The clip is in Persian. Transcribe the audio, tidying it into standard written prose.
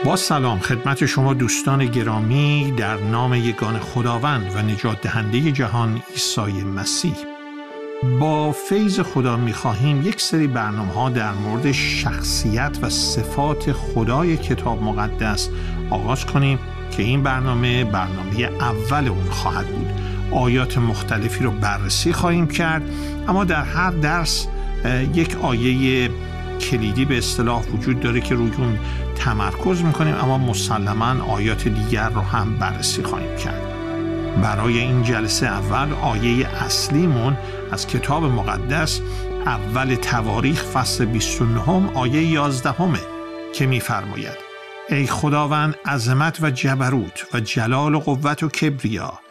با سلام خدمت شما دوستان گرامی در نام یگان خداوند و نجات دهنده جهان عیسی مسیح. با فیض خدا می‌خواهیم یک سری برنامه‌ها در مورد شخصیت و صفات خدای کتاب مقدس آغاز کنیم که این برنامه اول اون خواهد بود. آیات مختلفی رو بررسی خواهیم کرد، اما در هر درس یک آیه کلیدی به اصطلاح وجود داره که روی اون تمرکز میکنیم، اما مسلماً آیات دیگر رو هم بررسی خواهیم کرد. برای این جلسه اول آیه اصلیمون از کتاب مقدس اول تواریخ فصل 29 آیه 11 که میفرماید: ای خداوند، عظمت و جبروت و جلال و قوت و کبریا